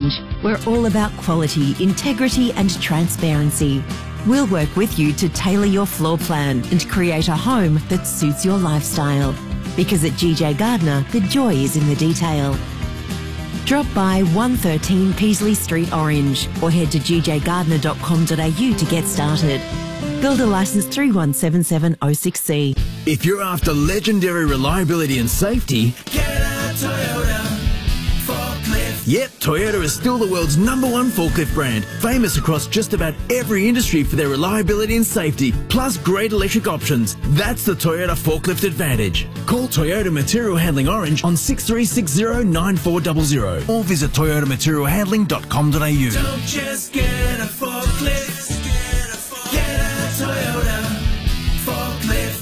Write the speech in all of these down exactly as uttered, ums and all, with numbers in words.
Orange. We're all about quality, integrity and transparency. We'll work with you to tailor your floor plan and create a home that suits your lifestyle. Because at G J Gardner, the joy is in the detail. Drop by one thirteen Peasley Street, Orange, or head to g j gardner dot com dot a u to get started. Builder licence three one seven seven oh six C. If you're after legendary reliability and safety, get a Toyota forklift. Yep, Toyota is still the world's number one forklift brand, famous across just about every industry for their reliability and safety, plus great electric options. That's the Toyota Forklift Advantage. Call Toyota Material Handling Orange on six three six zero nine four zero zero or visit toyota material handling dot com dot a u. Don't just get a forklift, get a Toyota forklift.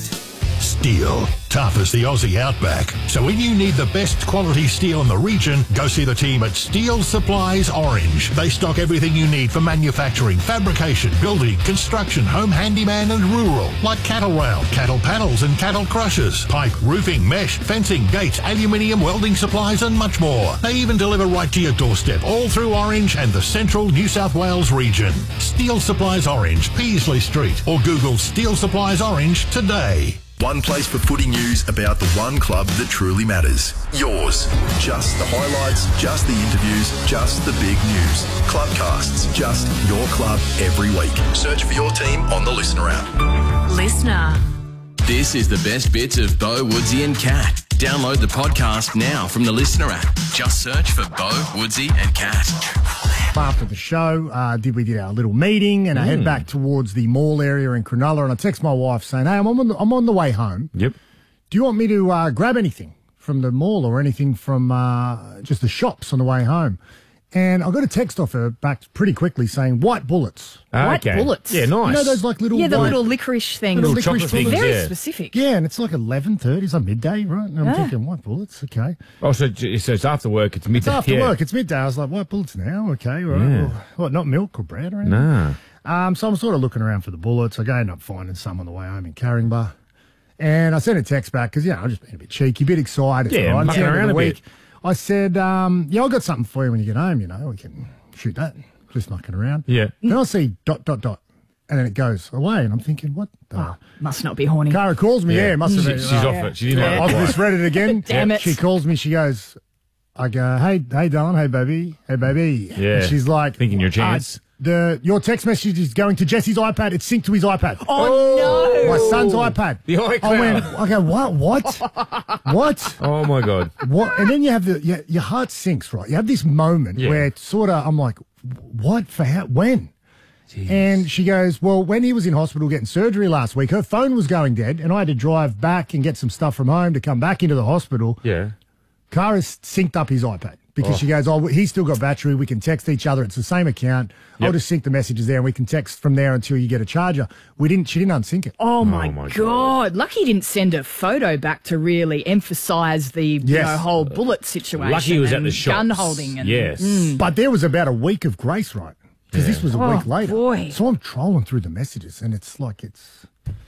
Steel, tough as the Aussie Outback. So when you need the best quality steel in the region, go see the team at Steel Supplies Orange. They stock everything you need for manufacturing, fabrication, building, construction, home handyman and rural, like cattle rail, cattle panels and cattle crushers, pipe, roofing, mesh, fencing, gates, aluminium, welding supplies and much more. They even deliver right to your doorstep, all through Orange and the central New South Wales region. Steel Supplies Orange, Peasley Street, or Google Steel Supplies Orange today. One place for footy news about the one club that truly matters. Yours. Just the highlights, just the interviews, just the big news. Clubcasts, just your club every week. Search for your team on the Listener app. Listener. This is the best bits of Bo, Woodsy and Cat. Download the podcast now from the Listener app. Just search for Bo, Woodsy and Cat. After the show, uh, did we did our little meeting, and mm. I head back towards the mall area in Cronulla, and I text my wife saying, "Hey, I'm on the, I'm on the way home. Yep. Do you want me to uh, grab anything from the mall or anything from uh, just the shops on the way home?" And I got a text off her back pretty quickly saying, "White bullets." White okay. bullets. Yeah, nice. You know those like little yeah, the white, little licorice things. little Little licorice chocolate bullets. things, Very yeah. specific. Yeah, and it's like eleven thirty, it's like midday, right? And I'm Yeah. thinking, white bullets, okay. Oh, so, so it's after work, it's midday. It's after yeah. work, it's midday. I was like, white bullets now, okay, right. Yeah. Well, what, not milk or bread or anything? Nah. Um, so I'm sort of looking around for the bullets. I go end up finding some on the way home in Caringbah. And I sent a text back because, you know, I'm just being a bit cheeky, a bit excited. Yeah, right? mucking It's the end of around the a week. bit. I said, um, yeah, I've got something for you when you get home, you know. We can shoot that. Just mucking around. Yeah. Then I see dot, dot, dot. And then it goes away. And I'm thinking, what the... Oh, must not be horny. Cara calls me, yeah, Yeah. must have She- been. she's oh, off it. She didn't yeah. have it I've quite. misread it again. Damn it. She calls me, she goes, I go, hey, hey, darling, hey, baby, hey, baby. Yeah. And she's like... Thinking your chance. Uh, the Your text message is going to Jesse's iPad. It's synced to his iPad. Oh, no. My son's iPad. The iCloud. I went, I go, what, what? what? Oh, my God. What? And then you have the, your, your heart sinks, right? You have this moment Yeah. where it's sort of, I'm like, what, for how, when? Jeez. And she goes, well, when he was in hospital getting surgery last week, her phone was going dead, and I had to drive back and get some stuff from home to come back into the hospital. Yeah. Kara's synced up his iPad because Oh. she goes, oh, he's still got battery. We can text each other. It's the same account. I'll Yep. just sync the messages there, and we can text from there until you get a charger. We didn't. She didn't unsync it. Oh, my, my God. God. Lucky he didn't send a photo back to really emphasise the you Yes. know, whole bullet situation. Lucky he was at and the shops. gun holding. And, Yes. But there was about a week of grace, right? Because Yeah. this was a Oh, week later. boy. So I'm trolling through the messages, and it's like it's.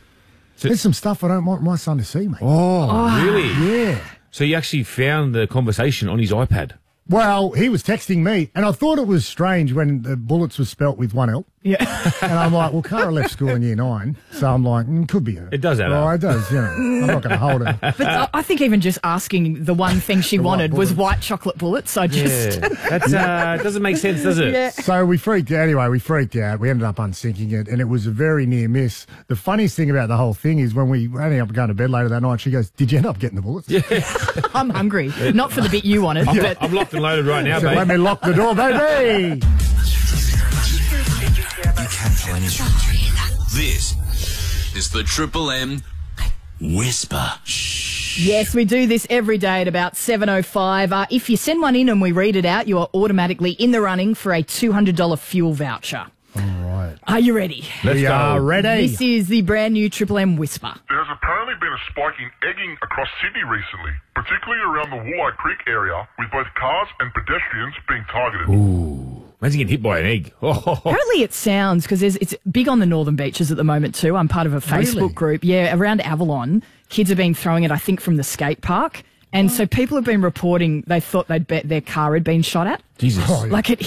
So- There's some stuff I don't want my son to see, mate. Oh, really? Yeah. So you actually found the conversation on his iPad? Well, he was texting me, and I thought it was strange when the bullets was spelt with one L. Yeah. And I'm like, well, Cara left school in year nine, so I'm like, mm, could be her. It does add well, up. it does, you know. I'm not going to hold it. But I- I think even just asking the one thing she The white wanted was bullets. white chocolate bullets. I just. Yeah. That's, uh, doesn't make sense, does it? Yeah. So we freaked out. Anyway, we freaked out. We ended up unsyncing it, and it was a very near miss. The funniest thing about the whole thing is when we ended up going to bed later that night, she goes, did you end up getting the bullets? Yeah. I'm hungry. Not for the bit you wanted, I'm, but. I'm locked and loaded right now, So babe. let me lock the door, baby. This is the Triple M Whisper. Yes, we do this every day at about seven oh five. Uh, if you send one in and we read it out, you are automatically in the running for a two hundred dollars fuel voucher. All right. Are you ready? Let's we go. are ready. This is the brand new Triple M Whisper. There has apparently been a spike in egging across Sydney recently, particularly around the Woolite Creek area, with both cars and pedestrians being targeted. Ooh. Imagine getting hit by an egg. Oh. Apparently it sounds, because it's big on the northern beaches at the moment too. I'm part of a Facebook Really? group. Yeah, around Avalon, kids have been throwing it, I think, from the skate park. And so people have been reporting they thought they'd bet their car had been shot at. Jesus. Oh, yeah. Like it